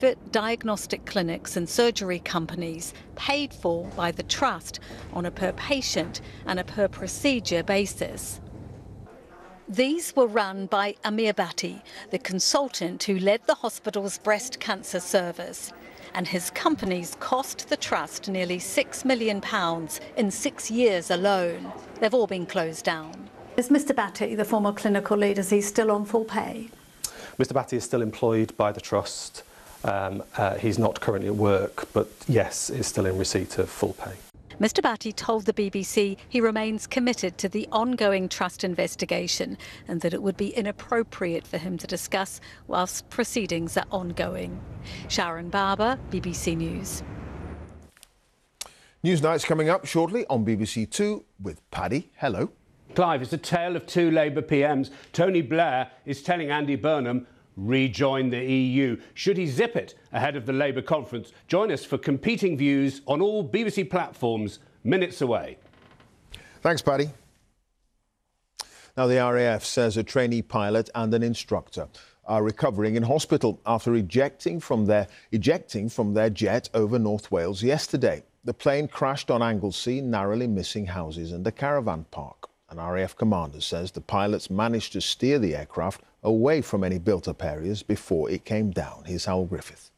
diagnostic clinics and surgery companies paid for by the trust on a per patient and a per procedure basis. These were run by Amir Bhatti, the consultant who led the hospital's breast cancer service, and his companies cost the trust nearly £6 million in 6 years alone. They've all been closed down. Is Mr Bhatti, the former clinical lead, is he still on full pay? Mr Bhatti is still employed by the trust. He's not currently at work, but yes, is still in receipt of full pay. Mr Bhatti told the BBC he remains committed to the ongoing trust investigation and that it would be inappropriate for him to discuss whilst proceedings are ongoing. Sharon Barber, BBC News. Newsnight's coming up shortly on BBC Two with Paddy. Hello. Clive, it's a tale of two Labour PMs. Tony Blair is telling Andy Burnham, rejoin the EU. Should he zip it ahead of the Labour conference? Join us for competing views on all BBC platforms minutes away. Thanks, Paddy. Now, the RAF says a trainee pilot and an instructor are recovering in hospital after ejecting from their jet over North Wales yesterday. The plane crashed on Anglesey, narrowly missing houses and a caravan park. An RAF commander says the pilots managed to steer the aircraft away from any built-up areas before it came down. Here's Howell Griffith.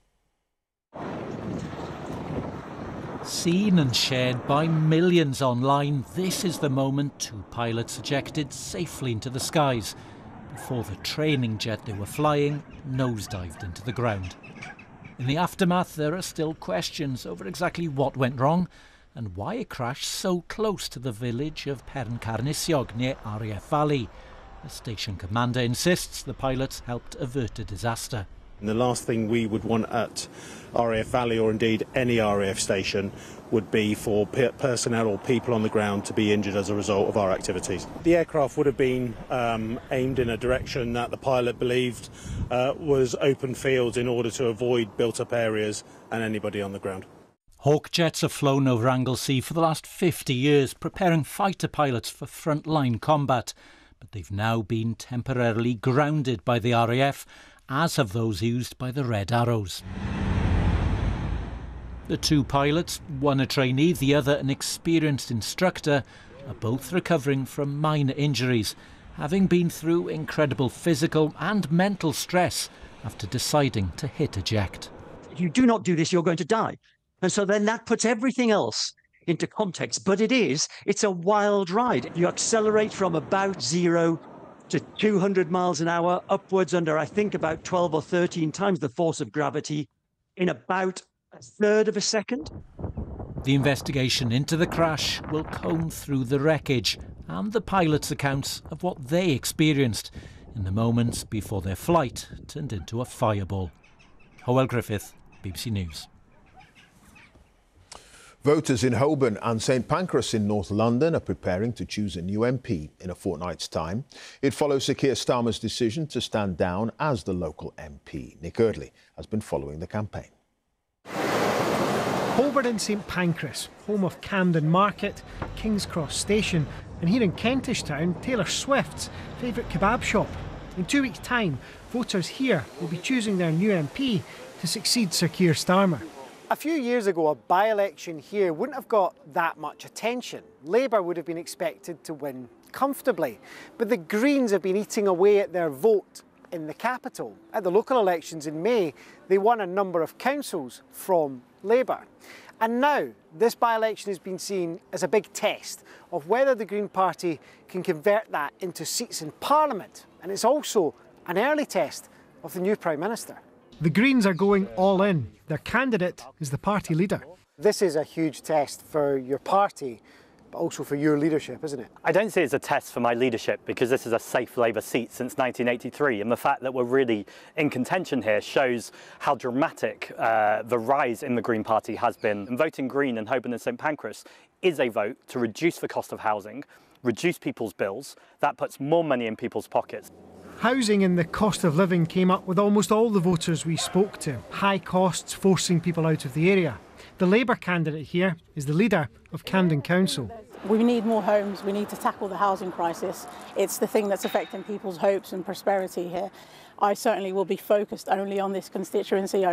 Seen and shared by millions online, this is the moment two pilots ejected safely into the skies before the training jet they were flying nosedived into the ground. In the aftermath, there are still questions over exactly what went wrong and why it crashed so close to the village of Pencarnisiog near RAF Valley. The station commander insists the pilots helped avert a disaster. And the last thing we would want at RAF Valley, or indeed any RAF station, would be for personnel or people on the ground to be injured as a result of our activities. The aircraft would have been aimed in a direction that the pilot believed was open fields in order to avoid built-up areas and anybody on the ground. Hawk jets have flown over Anglesey for the last 50 years, preparing fighter pilots for frontline combat. But they've now been temporarily grounded by the RAF, as have those used by the Red Arrows. The two pilots, one a trainee, the other an experienced instructor, are both recovering from minor injuries, having been through incredible physical and mental stress after deciding to hit eject. If you do not do this, you're going to die. And so then that puts everything else into context. But it's a wild ride. You accelerate from about 0 to 200 miles an hour, upwards under, I think, about 12 or 13 times the force of gravity in about a third of a second. The investigation into the crash will comb through the wreckage and the pilots' accounts of what they experienced in the moments before their flight turned into a fireball. Howell Griffith, BBC News. Voters in Holborn and St Pancras in North London are preparing to choose a new MP in a fortnight's time. It follows Sir Keir Starmer's decision to stand down as the local MP. Nick Eardley has been following the campaign. Holborn and St Pancras, home of Camden Market, King's Cross Station, and here in Kentish Town, Taylor Swift's favourite kebab shop. In 2 weeks' time, voters here will be choosing their new MP to succeed Sir Keir Starmer. A few years ago, a by-election here wouldn't have got that much attention. Labour would have been expected to win comfortably, but the Greens have been eating away at their vote in the capital. At the local elections in May, they won a number of councils from Labour. And now, this by-election has been seen as a big test of whether the Green Party can convert that into seats in Parliament. And it's also an early test of the new Prime Minister. The Greens are going all in. Their candidate is the party leader. This is a huge test for your party, but also for your leadership, isn't it? I don't see it as a test for my leadership because this is a safe Labour seat since 1983, and the fact that we're really in contention here shows how dramatic the rise in the Green Party has been. And voting Green in Holborn and St Pancras is a vote to reduce the cost of housing, reduce people's bills. That puts more money in people's pockets. Housing and the cost of living came up with almost all the voters we spoke to. High costs forcing people out of the area. The Labour candidate here is the leader of Camden Council. We need more homes, we need to tackle the housing crisis. It's the thing that's affecting people's hopes and prosperity here. I certainly will be focused only on this constituency.